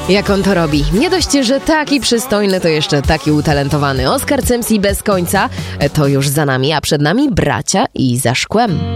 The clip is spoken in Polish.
Jak on to robi? Nie dość, że taki przystojny, to jeszcze taki utalentowany. Oscar Cemsi bez końca to już za nami, a przed nami Bracia i za szkłem.